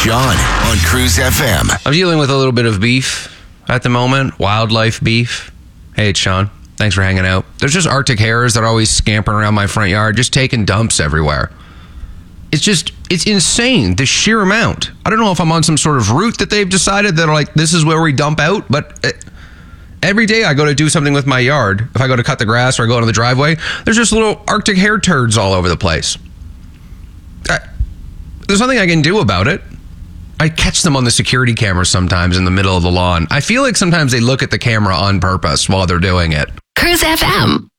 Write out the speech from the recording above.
Sean on Cruise FM. I'm dealing with a little bit of beef at the moment, wildlife beef. Hey, it's Sean. Thanks for hanging out. There's just Arctic hares that are always scampering around my front yard, just taking dumps everywhere. It's insane, the sheer amount. I don't know if I'm on some sort of route that they've decided that, like, this is where we dump out, but every day I go to do something with my yard, if I go to cut the grass or I go into the driveway, there's just little Arctic hare turds all over the place. There's nothing I can do about it. I catch them on the security cameras sometimes in the middle of the lawn. I feel like sometimes they look at the camera on purpose while they're doing it. Cruise FM.